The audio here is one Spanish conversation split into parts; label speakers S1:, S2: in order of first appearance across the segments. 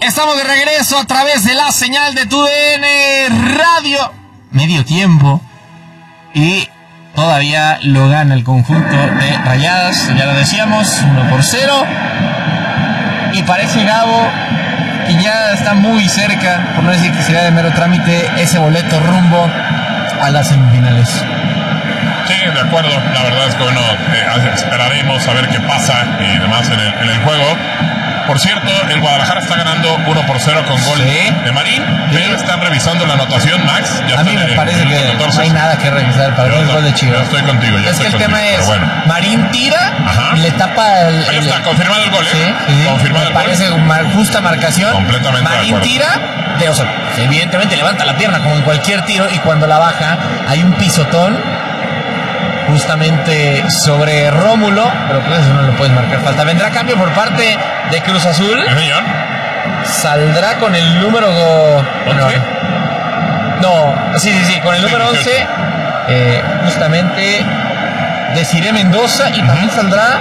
S1: Estamos de regreso a través de la señal de TUDN Radio. Medio tiempo. Y todavía lo gana el conjunto de Rayadas. Ya lo decíamos, 1-0. Y parece, Gabo, que ya está muy cerca, por no decir que será de mero trámite, ese boleto rumbo a las semifinales.
S2: Sí, de acuerdo. La verdad es que bueno, esperaremos a ver qué pasa y demás en el juego. Por cierto, el Guadalajara está ganando 1-0 con gol de Marín, pero están revisando la anotación, Max. Ya
S1: a mí me parece que 14. No hay nada que revisar para el gol de Chivas.
S2: Yo estoy contigo.
S1: Es que el tema es, bueno, Marín tira y le tapa
S2: ahí está, confirmado el gol, ¿eh?
S1: Sí.
S2: Confirmado
S1: me parece justa marcación.
S2: Completamente.
S1: Marín tira, o sea, evidentemente levanta la pierna como en cualquier tiro, y cuando la baja hay un pisotón justamente sobre Rómulo, pero pues eso no lo puedes marcar falta. Vendrá cambio por parte de Cruz Azul.
S2: ¿Sí, señor?
S1: Saldrá con el número 11. Sí, con el número 11 justamente Desiree Mendoza, y también saldrá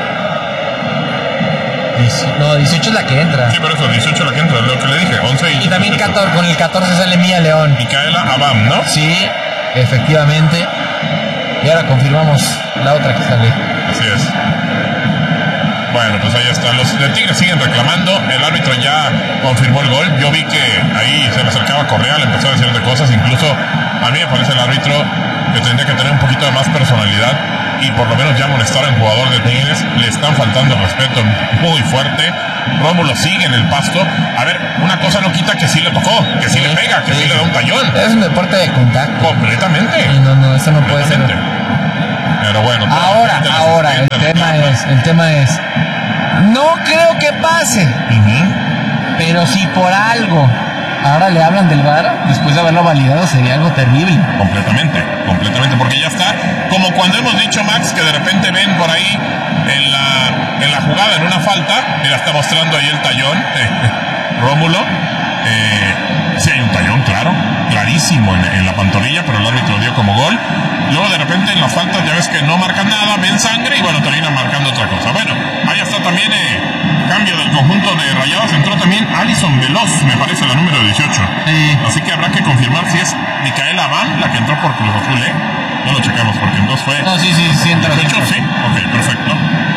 S1: 18 es la que entra.
S2: Sí, pero eso, 18 es la que entra, es lo que le dije, 11
S1: y también 14, con el 14 sale Mía León.
S2: Micaela Abam, ¿no?
S1: Sí, efectivamente. Y ahora confirmamos la otra que sale.
S2: Así es. Bueno, pues ahí está. Los de Tigres siguen reclamando. El árbitro ya confirmó el gol. Yo vi que ahí se le acercaba Correa, le empezó a decir de cosas. Incluso a mí me parece el árbitro que tendría que tener un poquito de más personalidad y por lo menos ya molestar al jugador de Tigres. Le están faltando el respeto muy fuerte. Rómulo sigue en el pasto. A ver, una cosa no quita que sí le tocó, que sí le pega, que sí le da un tallón.
S1: Es un deporte de contacto.
S2: Completamente.
S1: No, eso no puede ser.
S2: Pero bueno.
S1: Ahora, el tema es, no creo que pase. Pero si por algo ahora le hablan del VAR, después de haberlo validado, sería algo terrible.
S2: Completamente, porque ya está. Como cuando hemos dicho, Max, que de repente ven por ahí en la jugada, en una falta, mira, está mostrando ahí el tallón, Rómulo. Sí hay un tallón, clarísimo en la pantorrilla, pero el árbitro dio como gol. Luego de repente en las faltas ya ves que no marcan nada, ven sangre y bueno, terminan marcando otra cosa. Bueno, ahí está también cambio del conjunto de Rayadas. Entró también Alison Veloz, me parece la número 18. Así que habrá que confirmar si es Micaela Abam la que entró por Cruz Azul, No lo checamos porque entonces fue...
S1: No, sí, entra.
S2: 18, sí, ok, perfecto.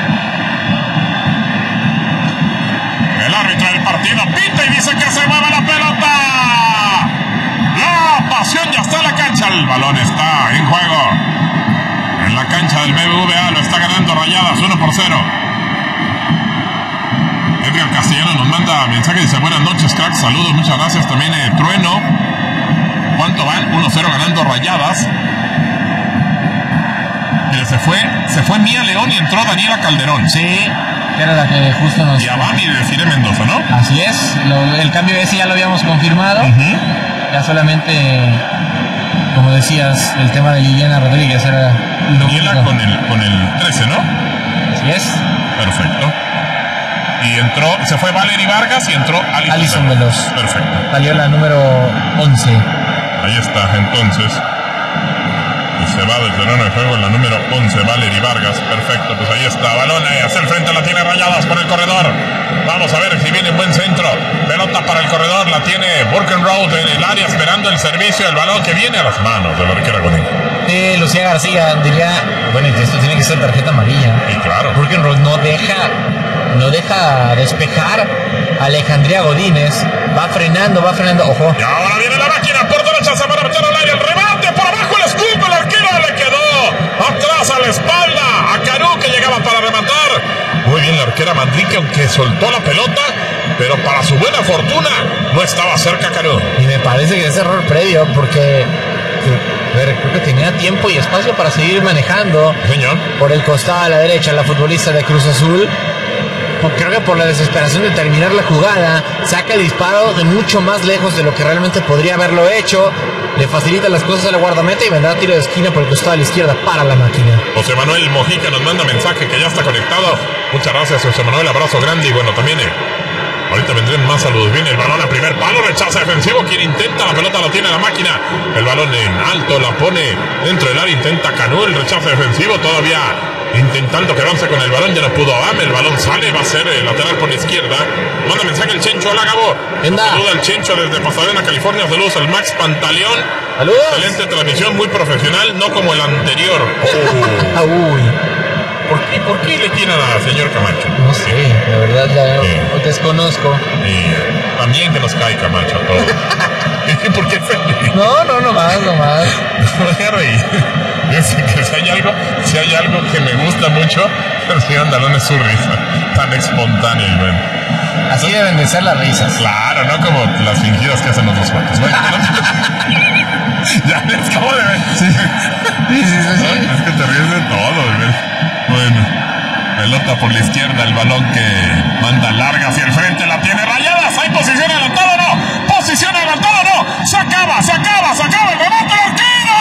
S2: El árbitro del partido pita y dice que se mueva la pelota. La pasión ya está en la cancha. El balón está en juego. En la cancha del BBVA lo está ganando Rayadas 1-0. Edgar Castellano nos manda mensaje y dice: buenas noches, crack, saludos, muchas gracias. También Trueno. ¿Cuánto van? 1-0 ganando Rayadas. Mira, se fue Mía León y entró Daniela Calderón.
S1: Sí, era la que justo nos...
S2: Y Abam y Desiree Mendoza, ¿no?
S1: Así es, el cambio ese ya lo habíamos confirmado. Ya solamente, como decías, el tema de Liliana Rodríguez era...
S2: Daniela con el 13, ¿no?
S1: Así es.
S2: Perfecto. Y se fue Valerie Vargas y entró
S1: Alison Veloz.
S2: Perfecto.
S1: Salió la número 11.
S2: Ahí está, entonces. Y se va del terreno de juego en la número 11, Valerie Vargas. Perfecto, pues ahí está. Balón hacia el frente, la tiene Rayadas por el corredor. Vamos a ver si viene buen centro. Pelota para el corredor, la tiene Burkenroad en el área esperando el servicio. El balón que viene a las manos de la arquera Godín.
S1: Lucía García diría, bueno, esto tiene que ser tarjeta amarilla.
S2: Y claro.
S1: Burkenroad no deja despejar a Alejandría Godínez. Va frenando, ojo.
S2: Y ahora viene la máquina por derecha, se van a meter al área, el remate por abajo, el escupo, el arquero le quedó atrás a la espalda a Canú, que llegaba para rematar. Muy bien la arquera Manrique, aunque soltó la pelota, pero para su buena fortuna no estaba cerca Canú.
S1: Y me parece que es error previo, porque creo que tenía tiempo y espacio para seguir manejando.
S2: Señor.
S1: Por el costado a la derecha, la futbolista de Cruz Azul. Creo que por la desesperación de terminar la jugada, saca el disparo de mucho más lejos de lo que realmente podría haberlo hecho. Le facilita las cosas a la guardameta y vendrá tiro de esquina por el costado a la izquierda para la máquina.
S2: José Manuel Mojica nos manda mensaje que ya está conectado. Muchas gracias, José Manuel, abrazo grande. Y bueno, también ahorita vendrán más saludos. Viene el balón a primer palo, rechaza defensivo. Quien intenta, la pelota lo tiene la máquina. El balón en alto, la pone dentro del área, intenta Canú, el rechazo defensivo. Todavía intentando quedarse con el balón, ya no pudo Adame, el balón sale, va a ser lateral por la izquierda. Manda mensaje el Chencho, hola Gabo. Saluda al Chencho desde Pasadena, California. Saludos al Max Pantaleón.
S1: Saludos.
S2: Excelente transmisión, muy profesional, no como el anterior.
S1: Uy.
S2: ¿Por qué le tiran a señor Camacho?
S1: No sé, la verdad la desconozco.
S2: También que nos cae Camacho a todos. ¿Por qué feliz?
S1: No más.
S2: No voy a reír. Es que si hay algo que me gusta mucho, el señor Andalón es su risa, tan espontánea y bueno.
S1: Así deben de ser las risas.
S2: Claro, no como las fingidas que hacen otros cuantos. Bueno, ya les acabo de ver.
S1: Sí.
S2: Es que te ríes de todo, ¿verdad? Bueno, pelota por la izquierda, el balón que manda larga hacia el frente, la tiene Rayadas. ¿Hay posición adelantada o no? Posición adelantada o no. Se acaba el remate de esquina.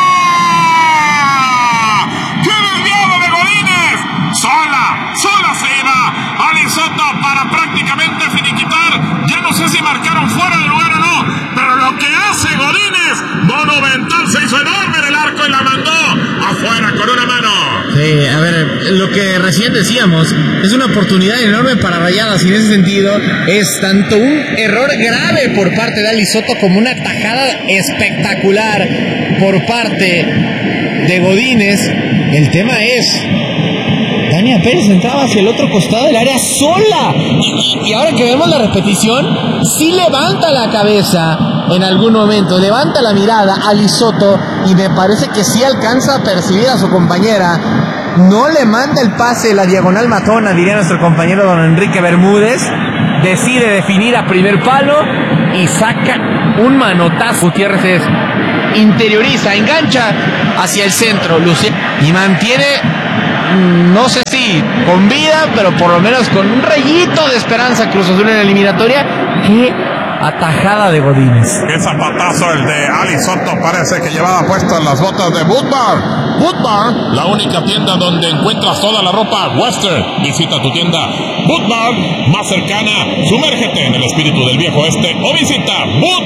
S2: ¡Tiene el miedo de Godínez! Sola se iba Ali Soto para prácticamente finiquitar. Ya no sé si marcaron fuera de lugar o no, pero lo que hace Godínez, monumental, se hizo enorme en el arco y la mandó afuera con una mano.
S1: Sí, a ver, lo que recién decíamos, es una oportunidad enorme para Rayadas y en ese sentido es tanto un error grave por parte de Ali Soto como una tajada espectacular por parte de Godínez. El tema es, Dania Pérez entraba hacia el otro costado del área sola y ahora que vemos la repetición, sí levanta la cabeza en algún momento, levanta la mirada Ali Soto y me parece que sí alcanza a percibir a su compañera. No le manda el pase, la diagonal matona, diría nuestro compañero don Enrique Bermúdez. Decide definir a primer palo y saca un manotazo. Gutiérrez interioriza, engancha hacia el centro, Luce, y mantiene, no sé si con vida, pero por lo menos con un rayito de esperanza Cruz Azul en la eliminatoria. ¡Qué atajada de Godínez!
S2: ¡Qué zapatazo el de Ali Soto! Parece que llevaba puestas las botas de Boot Barn, la única tienda donde encuentras toda la ropa western. Visita tu tienda Boot Barn más cercana, sumérgete en el espíritu del viejo oeste o visita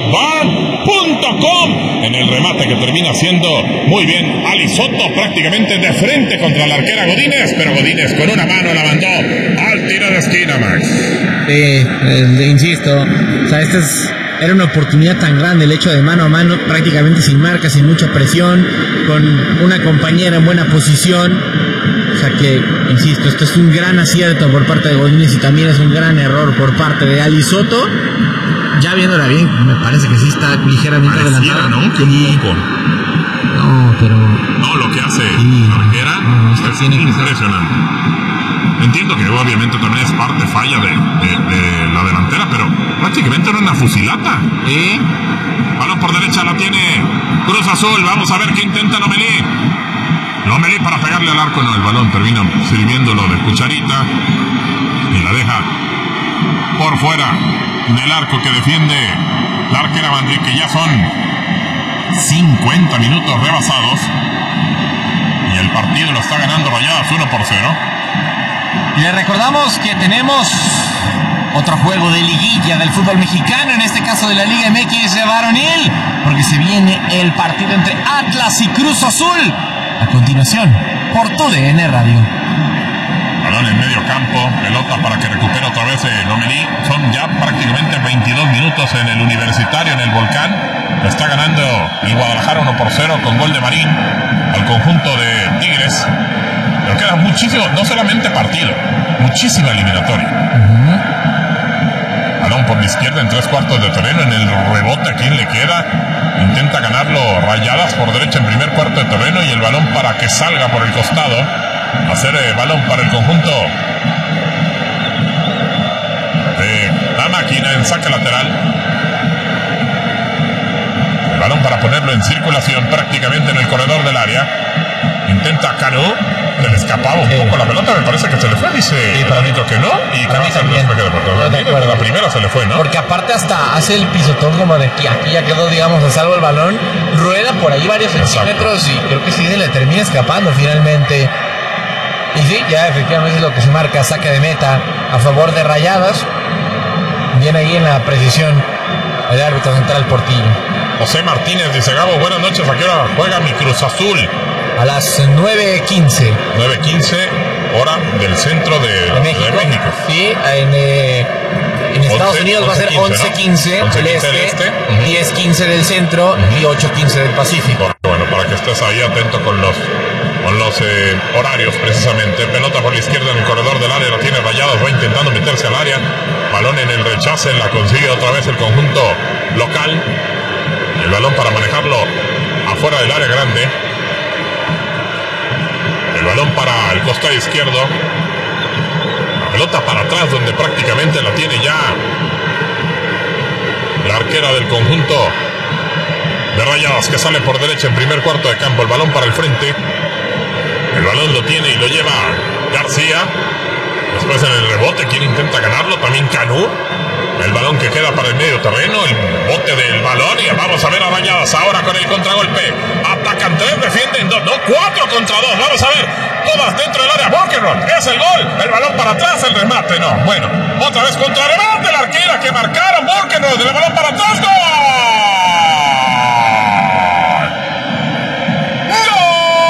S2: bootbarn.com. En el remate que termina siendo muy bien Ali Soto, prácticamente de frente contra la arquera Godínez, pero Godínez con una mano la mandó al tiro de esquina, Max.
S1: Sí, insisto, o sea, era una oportunidad tan grande, el hecho de mano a mano, prácticamente sin marca, sin mucha presión, con una compañera en buena posición. O sea que, insisto, esto es un gran acierto por parte de Godínez y también es un gran error por parte de Ali Soto. Ya viéndola bien, me parece que sí está ligeramente adelantada.
S2: ¿No? Que un poco.
S1: No, pero...
S2: No, lo que hace
S1: sí,
S2: la arquera
S1: es
S2: tiene impresionante. Entiendo que obviamente también es parte falla de la delantera, pero prácticamente era una fusilata. Balón por derecha la tiene Cruz Azul. Vamos a ver qué intenta Lomelí para pegarle al arco. No, el balón termina sirviéndolo de cucharita y la deja por fuera del arco que defiende la arquera Manrique. Ya son 50 minutos rebasados y el partido lo está ganando Rayadas 1-0.
S1: Y le recordamos que tenemos otro juego de liguilla del fútbol mexicano, en este caso de la Liga MX de varonil, porque se viene el partido entre Atlas y Cruz Azul. A continuación, por TUDN Radio.
S2: Balón en medio campo, pelota para que recupere otra vez Lomelí. Son ya prácticamente 22 minutos en el Universitario, en el Volcán. Lo está ganando el Guadalajara 1-0 con gol de Marín al conjunto de Tigres. Pero queda muchísimo, no solamente partido, muchísima eliminatoria. Balón por la izquierda en 3/4 de terreno, en el rebote, ¿a quién le queda? Intenta ganarlo Rayadas por derecha en primer cuarto de terreno y el balón para que salga por el costado. Hacer balón para el conjunto de la máquina en saque lateral. El balón para ponerlo en circulación prácticamente en el corredor del área. Intenta Canu. Se le escapaba un poco la pelota, me parece que se le fue, dice el árbitro que no, y Canu también. La primera se le fue, ¿no?
S1: Porque aparte hasta hace el pisotón como de que aquí ya quedó, digamos, a salvo el balón, rueda por ahí varios centímetros y creo que sí se le termina escapando finalmente. Y sí, ya efectivamente es lo que se marca, saque de meta a favor de Rayadas. Viene ahí en la precisión el árbitro central Portillo.
S2: José Martínez dice: Gabo, buenas noches, ¿a qué hora juega mi Cruz Azul?
S1: A las 9:15.
S2: 9:15, hora del centro de
S1: México. Sí, en Estados Unidos va a ser 11:15 del este, 10:15 del centro y 8:15 del Pacífico.
S2: Bueno, para que estés ahí atento con los horarios precisamente. Pelota por la izquierda en el corredor del área, la tiene Rayados, va intentando meterse al área. Balón en el rechace, la consigue otra vez el conjunto local. El balón para manejarlo afuera del área grande. El balón para el costado izquierdo. La pelota para atrás donde prácticamente la tiene ya la arquera del conjunto de Rayados, que sale por derecha en primer cuarto de campo. El balón para el frente. El balón lo tiene y lo lleva García. Después en el rebote, quien intenta ganarlo, también Canú. El balón que queda para el medio terreno, el bote del balón, y vamos a ver a Rayadas ahora con el contragolpe. Atacan 3, defienden 2, no, 4 contra 2. Vamos a ver, todas dentro del área. Borkenroth, es el gol. El balón para atrás, el remate, no. Bueno, otra vez contra remate, la arquera que marcaron. Borkenroth, el balón para